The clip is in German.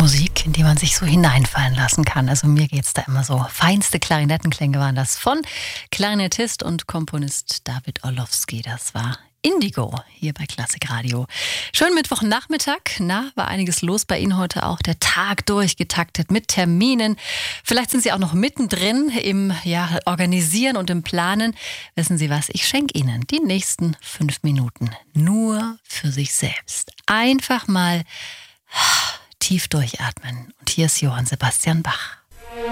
Musik, in die man sich so hineinfallen lassen kann. Also mir geht's da immer so. Feinste Klarinettenklänge waren das von Klarinettist und Komponist David Orlowski. Das war Indigo hier bei Klassik Radio. Schönen Mittwochnachmittag. Na, war einiges los bei Ihnen heute auch. Der Tag durchgetaktet mit Terminen. Vielleicht sind Sie auch noch mittendrin im Organisieren und im Planen. Wissen Sie was? Ich schenke Ihnen die nächsten 5 Minuten nur für sich selbst. Einfach mal tief durchatmen. Und hier ist Johann Sebastian Bach.